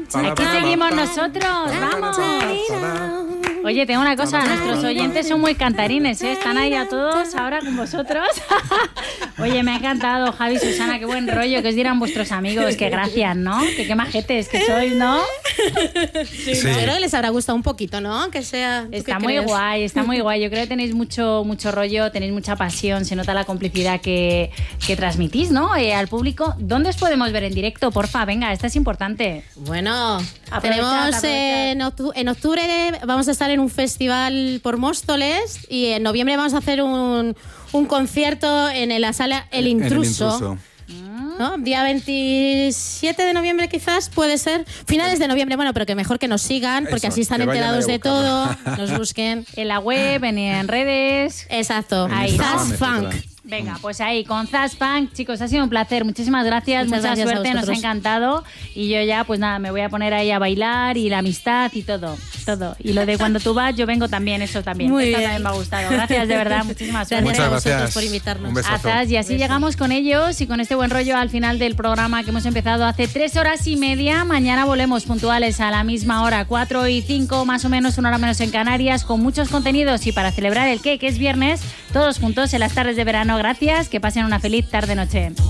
Aquí seguimos nosotros, vamos. Oye, tengo una cosa, nuestros oyentes son muy cantarines, ¿eh? Están ahí a todos ahora con vosotros. Oye, me ha encantado, Javi, Susana, qué buen rollo, que os dirán vuestros amigos, qué gracias, ¿no? Que qué majetes que sois, ¿no? Sí. Yo creo que les habrá gustado un poquito, ¿no? Que sea. Está muy guay, está muy guay. Yo creo que tenéis mucho rollo, tenéis mucha pasión, se nota la complicidad que transmitís, ¿no? Al público. ¿Dónde os podemos ver en directo? Porfa, venga, esta es importante. Bueno, tenemos en octubre vamos a estar en un festival por Móstoles y en noviembre vamos a hacer un concierto en la sala El Intruso. ¿No? Día 27 de noviembre quizás, puede ser. Finales de noviembre, bueno, pero que mejor que nos sigan, porque así están enterados de todo, nos busquen. En la web, en redes. Exacto, ahí. Zas Funk. Venga, pues ahí, con Zas Funk. Chicos, ha sido un placer. Muchísimas gracias, mucha suerte, nos ha encantado. Y yo ya, pues nada, me voy a poner ahí a bailar y la amistad y todo. Y lo de cuando tú vas, yo vengo también, eso también. Muy bien. También me ha gustado. Gracias, de verdad, muchísimas gracias. Muchas gracias a vosotros por invitarnos. Un besazo. Y así llegamos con ellos y con este buen rollo al final del programa que hemos empezado hace 3 horas y media. Mañana volvemos puntuales a la misma hora, 4:05, más o menos, 1 hora menos en Canarias, con muchos contenidos y para celebrar el que es viernes, todos juntos en las tardes de verano. Gracias, que pasen una feliz tarde-noche.